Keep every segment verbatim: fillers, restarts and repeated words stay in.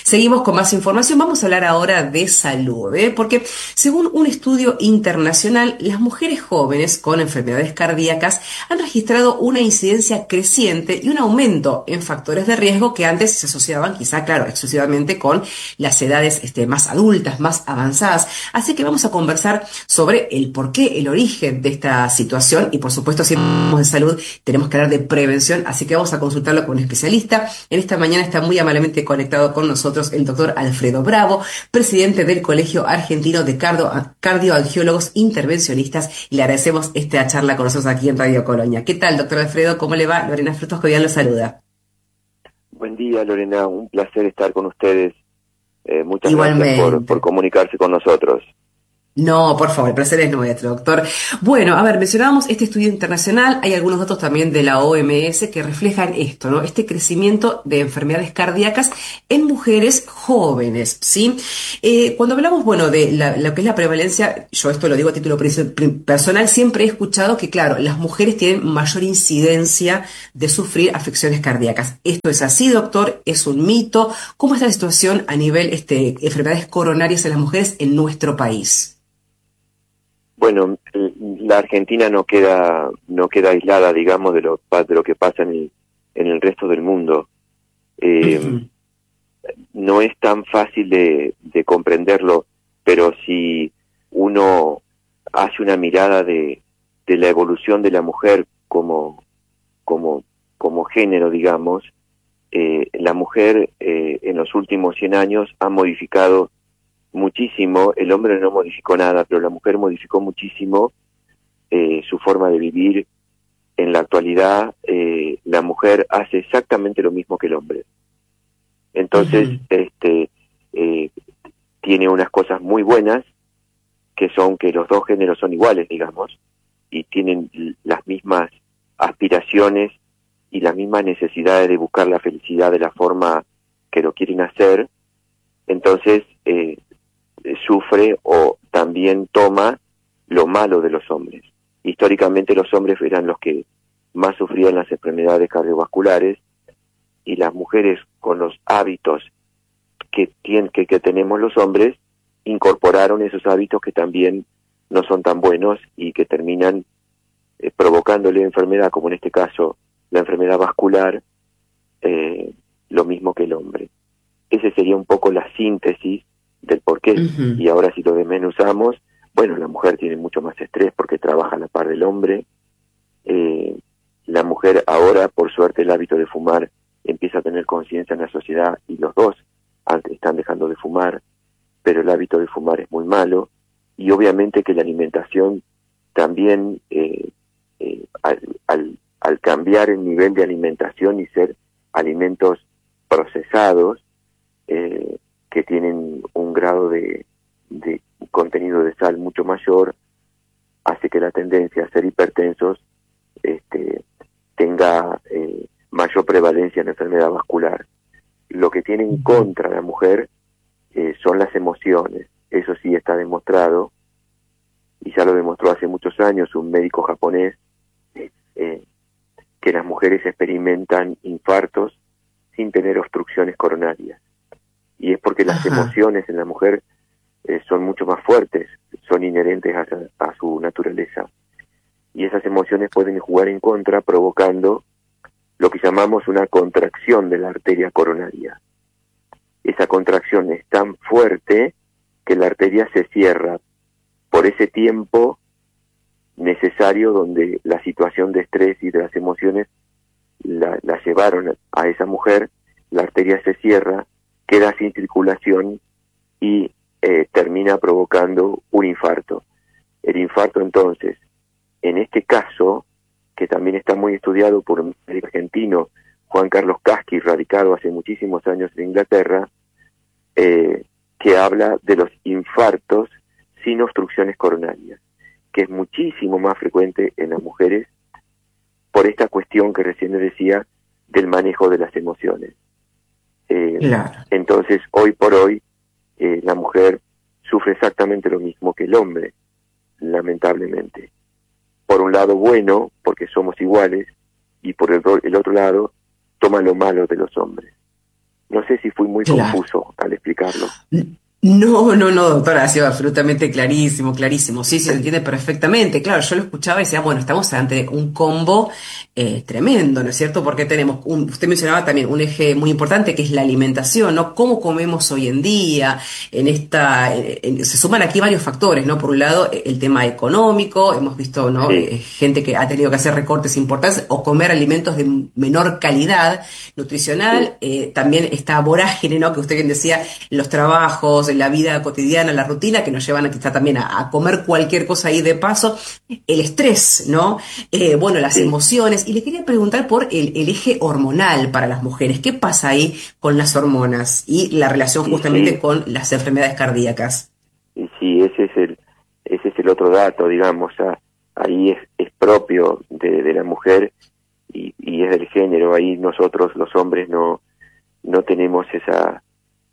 Seguimos con más información. Vamos a hablar ahora de salud, ¿eh? Porque según un estudio internacional, las mujeres jóvenes con enfermedades cardíacas han registrado una incidencia creciente y un aumento en factores de riesgo que antes se asociaban quizá, claro, exclusivamente con las edades este, más adultas, más avanzadas. Así que vamos a conversar sobre el porqué, el origen de esta situación y, por supuesto, si hablamos de salud, tenemos que hablar de prevención, así que vamos a consultarlo con un especialista. En esta mañana está muy amablemente conectado con nosotros el doctor Alfredo Bravo, presidente del Colegio Argentino de Cardio, Cardioangiólogos Intervencionistas, y le agradecemos esta charla con nosotros aquí en Radio Colonia. ¿Qué tal, doctor Alfredo? ¿Cómo le va? Lorena Frutos Cobian lo saluda. Buen día, Lorena. Un placer estar con ustedes. Eh, muchas Igualmente. gracias por, por comunicarse con nosotros. No, por favor, el placer es nuestro, doctor. Bueno, a ver, mencionábamos este estudio internacional, hay algunos datos también de la O M S que reflejan esto, ¿no? Este crecimiento de enfermedades cardíacas en mujeres jóvenes, ¿sí? Eh, cuando hablamos, bueno, de la, lo que es la prevalencia, yo esto lo digo a título personal, siempre he escuchado que, claro, las mujeres tienen mayor incidencia de sufrir afecciones cardíacas. ¿Esto es así, doctor? ¿Es un mito? ¿Cómo está la situación a nivel este, enfermedades coronarias en las mujeres en nuestro país? Bueno, la Argentina no queda no queda aislada, digamos, de lo, de lo que pasa en el, en el resto del mundo. Eh, uh-huh. No es tan fácil de, de comprenderlo, pero si uno hace una mirada de, de la evolución de la mujer como, como, como género, digamos, eh, la mujer eh, en los últimos cien años ha modificado muchísimo. El hombre no modificó nada, pero la mujer modificó muchísimo eh, su forma de vivir. En la actualidad, eh, la mujer hace exactamente lo mismo que el hombre. Entonces, uh-huh. este eh, tiene unas cosas muy buenas, que son que los dos géneros son iguales, digamos, y tienen las mismas aspiraciones y las mismas necesidades de buscar la felicidad de la forma que lo quieren hacer. Entonces, eh, sufre o también toma lo malo de los hombres. Históricamente los hombres eran los que más sufrían las enfermedades cardiovasculares, y las mujeres, con los hábitos que, tienen, que, que tenemos los hombres, incorporaron esos hábitos que también no son tan buenos y que terminan eh, provocándole enfermedad, como en este caso la enfermedad vascular, eh, lo mismo que el hombre. Ese sería un poco la síntesis del por qué. Uh-huh. Y ahora, si lo desmenuzamos, bueno, la mujer tiene mucho más estrés porque trabaja a la par del hombre. Eh, la mujer ahora, por suerte, el hábito de fumar empieza a tener conciencia en la sociedad, y los dos antes están dejando de fumar, pero el hábito de fumar es muy malo. Y obviamente que la alimentación también, eh, eh, al, al, al cambiar el nivel de alimentación y ser alimentos procesados, eh, que tienen un grado de, de contenido de sal mucho mayor, hace que la tendencia a ser hipertensos este, tenga eh, mayor prevalencia en la enfermedad vascular. Lo que tiene en contra la mujer eh, son las emociones. Eso sí está demostrado, y ya lo demostró hace muchos años un médico japonés, eh, que las mujeres experimentan infartos sin tener obstrucciones coronarias. Y es porque las Ajá. emociones en la mujer eh, son mucho más fuertes, son inherentes a, a su naturaleza. Y esas emociones pueden jugar en contra, provocando lo que llamamos una contracción de la arteria coronaria. Esa contracción es tan fuerte que la arteria se cierra por ese tiempo necesario donde la situación de estrés y de las emociones la, la llevaron a esa mujer. La arteria se cierra, queda sin circulación y eh, termina provocando un infarto. El infarto, entonces, en este caso, que también está muy estudiado por un médico argentino, Juan Carlos Casqui, radicado hace muchísimos años en Inglaterra, eh, que habla de los infartos sin obstrucciones coronarias, que es muchísimo más frecuente en las mujeres por esta cuestión que recién les decía del manejo de las emociones. Eh, claro. Entonces, hoy por hoy, eh, la mujer sufre exactamente lo mismo que el hombre, lamentablemente. Por un lado bueno, porque somos iguales, y por el, el otro lado, toma lo malo de los hombres. No sé sé si fui muy Claro. confuso al explicarlo. No, no, no, doctora, ha sido absolutamente clarísimo, clarísimo. Sí, sí, se entiende perfectamente. Claro, yo lo escuchaba y decía, bueno, estamos ante un combo eh, tremendo, ¿no es cierto? Porque tenemos, un, usted mencionaba también un eje muy importante que es la alimentación, ¿no? ¿Cómo comemos hoy en día? En esta, en- en- se suman aquí varios factores, ¿no? Por un lado, el tema económico, hemos visto, ¿no? Sí, Eh, gente que ha tenido que hacer recortes importantes o comer alimentos de menor calidad sí, nutricional, eh, también esta vorágine, ¿no? Que usted bien decía, los trabajos, la vida cotidiana, la rutina, que nos llevan a quizá también a, a comer cualquier cosa ahí de paso, el estrés, ¿no? Eh, bueno, las sí, emociones. Y le quería preguntar por el, el eje hormonal para las mujeres. ¿Qué pasa ahí con las hormonas y la relación y justamente sí, con las enfermedades cardíacas? y sí, ese es el, ese es el otro dato, digamos, ah, ahí es, es propio de, de la mujer y, y es del género, ahí nosotros los hombres no, no tenemos esa,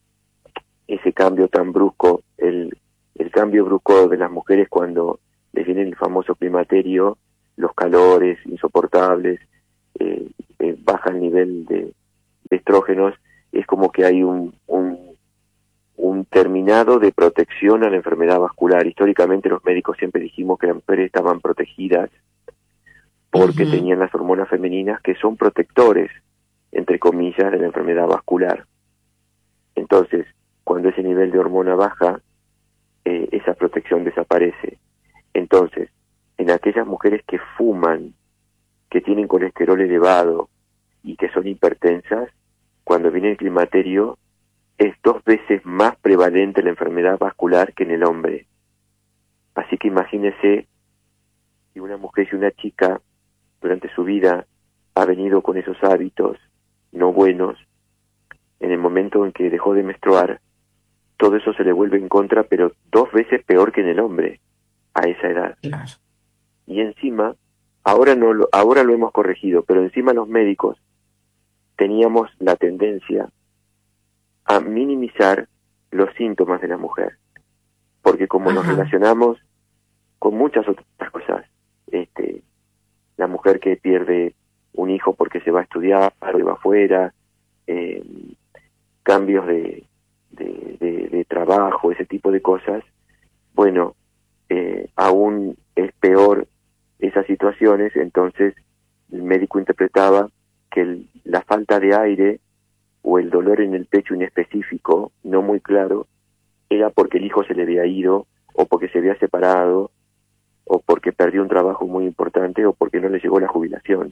ese cambio tan brusco, el, el cambio brusco de las mujeres cuando les viene el famoso climaterio, los calores insoportables, eh, eh, baja el nivel de, de estrógenos, es como que hay un, un, un terminado de protección a la enfermedad vascular. Históricamente los médicos siempre dijimos que las mujeres estaban protegidas porque Ujú. tenían las hormonas femeninas que son protectores, entre comillas, de la enfermedad vascular. Entonces, cuando ese nivel de hormona baja, eh, esa protección desaparece. Entonces, en aquellas mujeres que fuman, que tienen colesterol elevado y que son hipertensas, cuando viene el climaterio, es dos veces más prevalente la enfermedad vascular que en el hombre. Así que imagínese si una mujer, si una chica durante su vida ha venido con esos hábitos no buenos, en el momento en que dejó de menstruar, todo eso se le vuelve en contra, pero dos veces peor que en el hombre a esa edad. Claro. Y encima, ahora no lo, ahora lo hemos corregido, pero encima los médicos teníamos la tendencia a minimizar los síntomas de la mujer, porque como nos Ajá. relacionamos con muchas otras cosas, este, la mujer que pierde un hijo porque se va a estudiar o va afuera, eh, cambios de, de, de, de trabajo, ese tipo de cosas, bueno, eh, aún es peor esas situaciones, entonces el médico interpretaba que el, la falta de aire o el dolor en el pecho inespecífico, no muy claro, era porque el hijo se le había ido, o porque se había separado, o porque perdió un trabajo muy importante, o porque no le llegó la jubilación.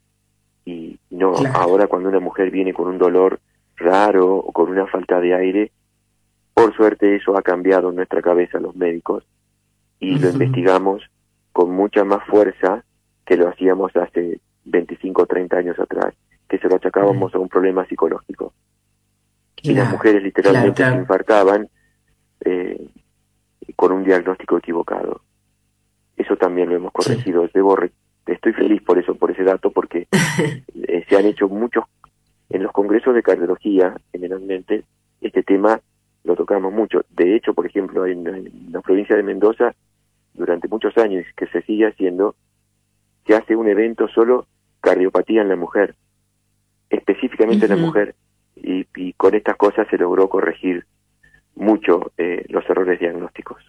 Y no, Claro. ahora cuando una mujer viene con un dolor raro o con una falta de aire, por suerte eso ha cambiado en nuestra cabeza los médicos y lo Ujú. investigamos con mucha más fuerza que lo hacíamos hace veinticinco o treinta años atrás, que se lo Mm. achacábamos a un problema psicológico. Y las Claro, mujeres claro, literalmente se claro. infartaban eh, con un diagnóstico equivocado. Eso también lo hemos Sí. corregido. Debo re- estoy feliz por eso, por ese dato, porque eh, se han hecho muchos, en los congresos de cardiología, generalmente, este tema lo tocamos mucho. De hecho, por ejemplo, en, en la provincia de Mendoza, durante muchos años, que se sigue haciendo, se hace un evento solo cardiopatía en la mujer, específicamente en la Ujú. mujer, y, y con estas cosas se logró corregir mucho eh, los errores diagnósticos.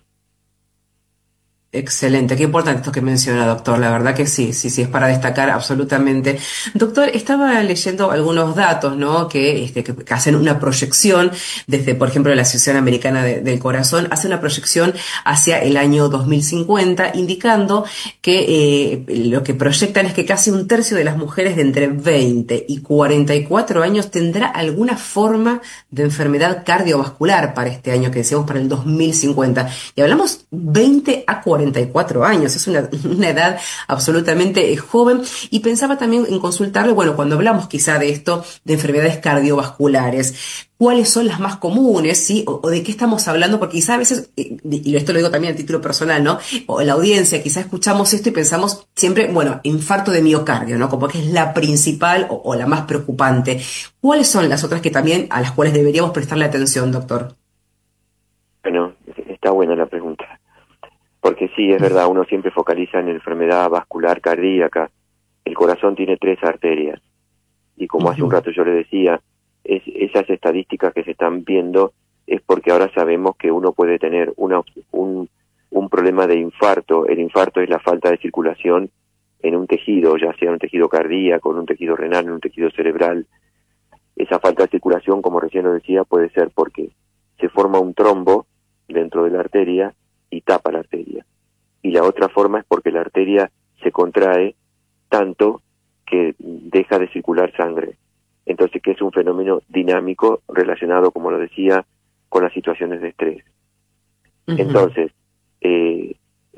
Excelente, qué importante esto que menciona, doctor. La verdad que sí, sí, sí, es para destacar absolutamente. Doctor, estaba leyendo algunos datos, ¿no? Que, este, que, que hacen una proyección desde, por ejemplo, la Asociación Americana de- del Corazón, hace una proyección hacia el año dos mil cincuenta, indicando que eh, lo que proyectan es que casi un tercio de las mujeres de entre veinte y cuarenta y cuatro años tendrá alguna forma de enfermedad cardiovascular para este año que decíamos para el dos mil cincuenta. Y hablamos veinte a cuarenta y cuatro años, es una, una edad absolutamente eh, joven. Y pensaba también en consultarle, bueno, cuando hablamos quizá de esto, de enfermedades cardiovasculares, ¿cuáles son las más comunes, sí? O, o de qué estamos hablando, porque quizá a veces, eh, y esto lo digo también a título personal, ¿no? O la audiencia, quizá escuchamos esto y pensamos siempre, bueno, infarto de miocardio, ¿no? Como que es la principal o, o la más preocupante. ¿Cuáles son las otras que también, a las cuales deberíamos prestarle atención, doctor? Bueno, está buena la pregunta. Porque sí, es verdad, uno siempre focaliza en la enfermedad vascular cardíaca. El corazón tiene tres arterias. Y como hace un Ujú. rato yo le decía, es, esas estadísticas que se están viendo es porque ahora sabemos que uno puede tener una, un, un problema de infarto. El infarto es la falta de circulación en un tejido, ya sea un tejido cardíaco, en un tejido renal, en un tejido cerebral. Esa falta de circulación, como recién lo decía, puede ser porque se forma un trombo dentro de la arteria y tapa la arteria. Y la otra forma es porque la arteria se contrae tanto que deja de circular sangre. Entonces, que es un fenómeno dinámico relacionado, como lo decía, con las situaciones de estrés. Uh-huh. Entonces, eh,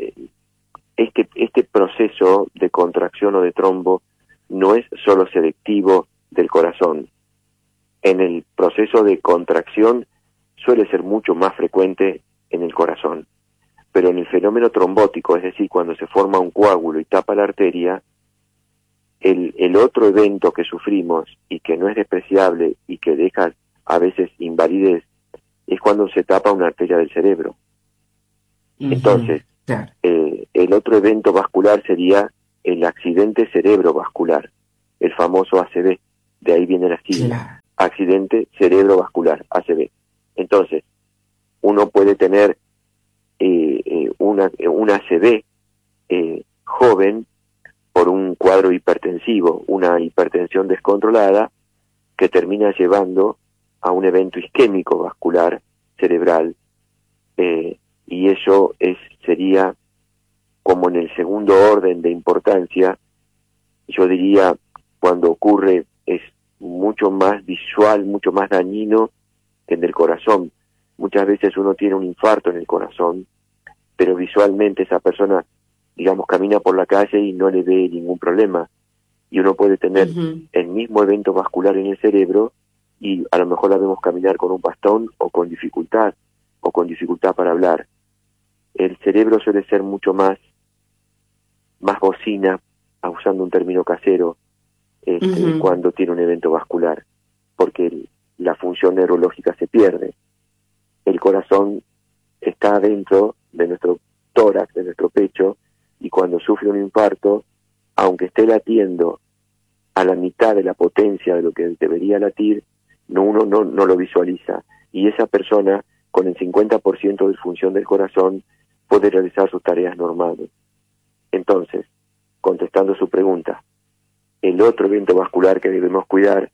este, este proceso de contracción o de trombo no es solo selectivo del corazón. En el proceso de contracción suele ser mucho más frecuente en el corazón, pero en el fenómeno trombótico, es decir, cuando se forma un coágulo y tapa la arteria, el, el otro evento que sufrimos y que no es despreciable y que deja a veces invalidez es cuando se tapa una arteria del cerebro. Uh-huh. Entonces, claro. eh, el otro evento vascular sería el accidente cerebrovascular, el famoso A C V, de ahí viene la sigla. Claro. Accidente cerebrovascular, A C V. Entonces, uno puede tener eh, eh, una, una A C V eh, joven por un cuadro hipertensivo, una hipertensión descontrolada que termina llevando a un evento isquémico vascular cerebral, eh, y eso es sería como en el segundo orden de importancia. Yo diría, cuando ocurre es mucho más visual, mucho más dañino que en el corazón. Muchas veces uno tiene un infarto en el corazón, pero visualmente esa persona, digamos, camina por la calle y no le ve ningún problema. Y uno puede tener uh-huh. el mismo evento vascular en el cerebro y a lo mejor la vemos caminar con un bastón o con dificultad, o con dificultad para hablar. El cerebro suele ser mucho más, más bocina, usando un término casero, este, uh-huh. cuando tiene un evento vascular, porque el, la función neurológica se pierde. El corazón está dentro de nuestro tórax, de nuestro pecho, y cuando sufre un infarto, aunque esté latiendo a la mitad de la potencia de lo que debería latir, no, uno no, no lo visualiza. Y esa persona, con el cincuenta por ciento de función del corazón, puede realizar sus tareas normales. Entonces, contestando su pregunta, el otro evento vascular que debemos cuidar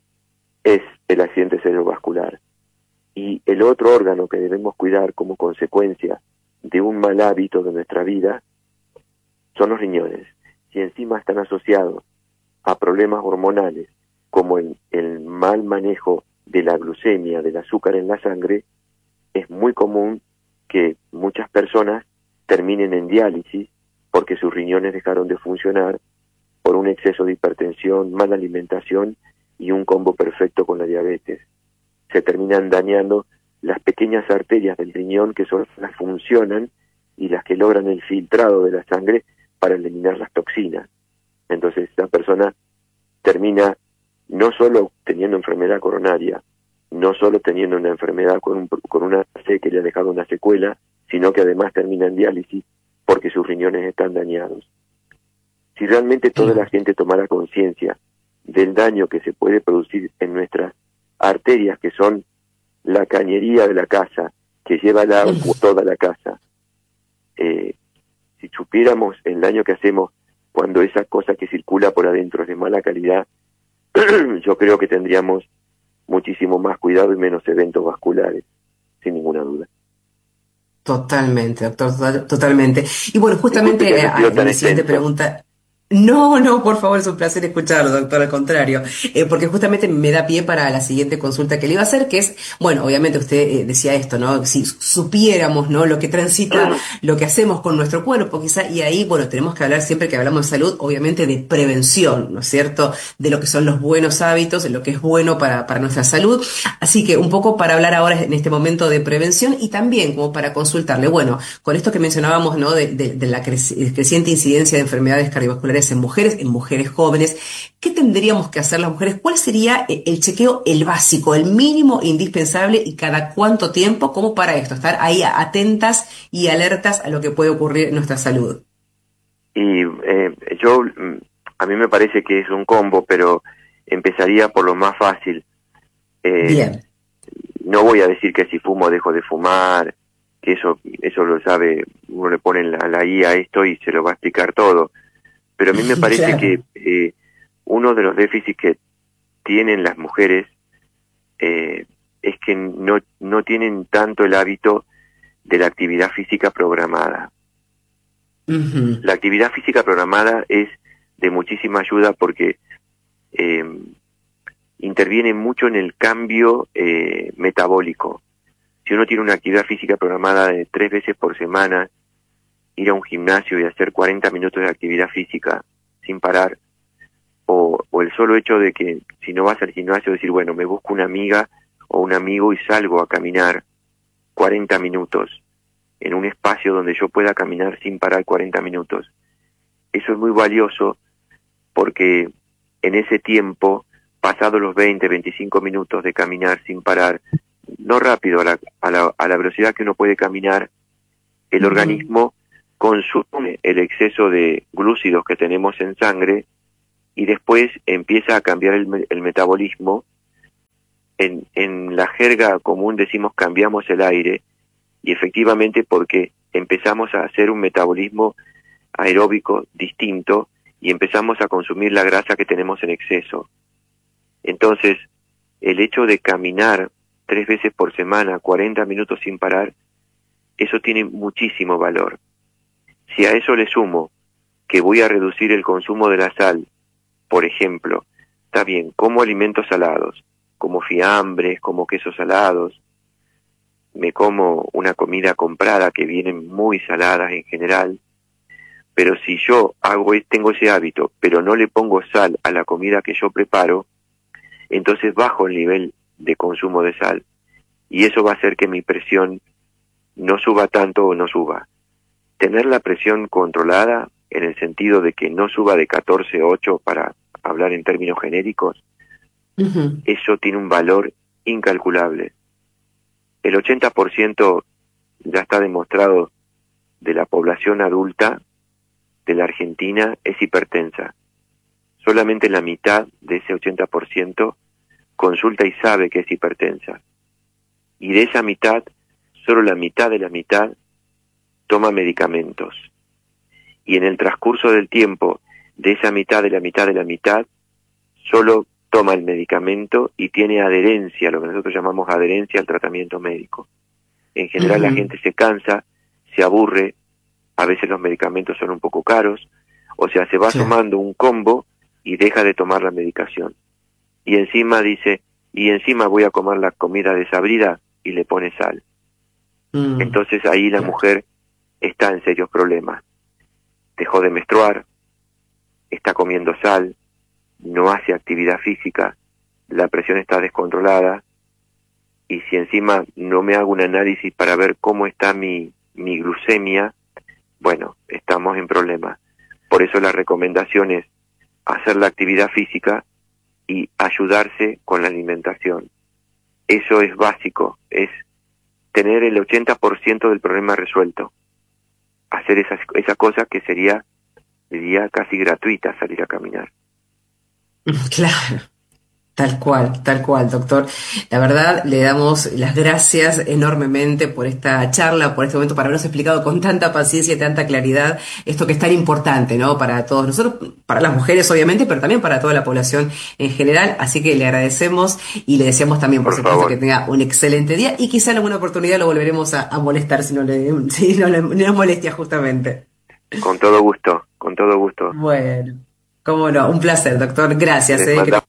es el accidente cerebrovascular. Y el otro órgano que debemos cuidar como consecuencia de un mal hábito de nuestra vida son los riñones. Si encima están asociados a problemas hormonales, como el, el mal manejo de la glucemia, del azúcar en la sangre, es muy común que muchas personas terminen en diálisis porque sus riñones dejaron de funcionar por un exceso de hipertensión, mala alimentación y un combo perfecto con la diabetes. Se terminan dañando las pequeñas arterias del riñón, que son las que funcionan y las que logran el filtrado de la sangre para eliminar las toxinas. Entonces la persona termina no solo teniendo enfermedad coronaria, no solo teniendo una enfermedad con, un, con una C que le ha dejado una secuela, sino que además termina en diálisis porque sus riñones están dañados. Si realmente toda la gente tomara conciencia del daño que se puede producir en nuestras arterias, que son la cañería de la casa, que lleva el agua toda la casa, eh, si supiéramos el daño que hacemos cuando esa cosa que circula por adentro es de mala calidad, yo creo que tendríamos muchísimo más cuidado y menos eventos vasculares, sin ninguna duda. Totalmente, doctor, totalmente. Y bueno, justamente eh, la siguiente pregunta... No, no, por favor, es un placer escucharlo, doctor, al contrario, eh, porque justamente me da pie para la siguiente consulta que le iba a hacer, que es, bueno, obviamente usted eh, decía esto, ¿no? Si supiéramos, ¿no? Lo que transita, lo que hacemos con nuestro cuerpo, quizá, y ahí, bueno, tenemos que hablar siempre que hablamos de salud, obviamente de prevención, ¿no es cierto? De lo que son los buenos hábitos, de lo que es bueno para, para nuestra salud. Así que un poco para hablar ahora en este momento de prevención y también como para consultarle, bueno, con esto que mencionábamos, ¿no? De, de, de la creci- creciente incidencia de enfermedades cardiovasculares en mujeres, en mujeres jóvenes. ¿Qué tendríamos que hacer las mujeres? ¿Cuál sería el chequeo, el básico, el mínimo indispensable y cada cuánto tiempo, como para esto, estar ahí atentas y alertas a lo que puede ocurrir en nuestra salud? Y eh, yo, a mí me parece que es un combo, pero empezaría por lo más fácil. Eh, Bien. no voy a decir que si fumo dejo de fumar, que eso eso lo sabe, uno le pone la, la I a esto y se lo va a explicar todo. Pero a mí me parece Claro. que eh, uno de los déficits que tienen las mujeres eh, es que no, no tienen tanto el hábito de la actividad física programada. Ujú. La actividad física programada es de muchísima ayuda porque eh, interviene mucho en el cambio eh, metabólico. Si uno tiene una actividad física programada de tres veces por semana, ir a un gimnasio y hacer cuarenta minutos de actividad física sin parar, o, o el solo hecho de que si no vas al gimnasio decir, bueno, me busco una amiga o un amigo y salgo a caminar cuarenta minutos en un espacio donde yo pueda caminar sin parar cuarenta minutos. Eso es muy valioso porque en ese tiempo, pasados los veinte, veinticinco minutos de caminar sin parar, no rápido, a la, a la, a la velocidad que uno puede caminar, el Ujú. organismo consume el exceso de glúcidos que tenemos en sangre y después empieza a cambiar el, me- el metabolismo. En, en la jerga común decimos cambiamos el aire, y efectivamente porque empezamos a hacer un metabolismo aeróbico distinto y empezamos a consumir la grasa que tenemos en exceso. Entonces, el hecho de caminar tres veces por semana, cuarenta minutos sin parar, eso tiene muchísimo valor. Si a eso le sumo que voy a reducir el consumo de la sal, por ejemplo, está bien, como alimentos salados, como fiambres, como quesos salados, me como una comida comprada que vienen muy saladas en general, pero si yo hago tengo ese hábito, pero no le pongo sal a la comida que yo preparo, entonces bajo el nivel de consumo de sal, y eso va a hacer que mi presión no suba tanto o no suba. Tener la presión controlada, en el sentido de que no suba de catorce a ocho, para hablar en términos genéricos, Ujú. eso tiene un valor incalculable. El ochenta por ciento ya está demostrado de la población adulta de la Argentina es hipertensa. Solamente la mitad de ese ochenta por ciento consulta y sabe que es hipertensa. Y de esa mitad, solo la mitad de la mitad toma medicamentos. Y en el transcurso del tiempo, de esa mitad de la mitad de la mitad, solo toma el medicamento y tiene adherencia, lo que nosotros llamamos adherencia al tratamiento médico. En general la Ujú. gente se cansa, se aburre, a veces los medicamentos son un poco caros, o sea, se va Claro. sumando un combo y deja de tomar la medicación. Y encima dice, y encima voy a comer la comida desabrida, y le pone sal. Mm. Entonces ahí la Claro. mujer está en serios problemas. Dejó de menstruar, está comiendo sal, no hace actividad física, la presión está descontrolada, y si encima no me hago un análisis para ver cómo está mi, mi glucemia, bueno, estamos en problemas. Por eso la recomendación es hacer la actividad física y ayudarse con la alimentación. Eso es básico, es tener el ochenta por ciento del problema resuelto. Hacer esas, esa cosa que sería, diría, casi gratuita, salir a caminar. Claro. Tal cual, tal cual, doctor. La verdad, le damos las gracias enormemente por esta charla, por este momento, para habernos explicado con tanta paciencia y tanta claridad esto que es tan importante, ¿no? Para todos nosotros, para las mujeres, obviamente, pero también para toda la población en general. Así que le agradecemos y le deseamos también, por, Por supuesto, favor. que tenga un excelente día y quizá en alguna oportunidad lo volveremos a, a molestar si no le, si no le, no le molestia justamente. Con todo gusto, con todo gusto. Bueno, cómo no, un placer, doctor. Gracias, Les eh, que mandamos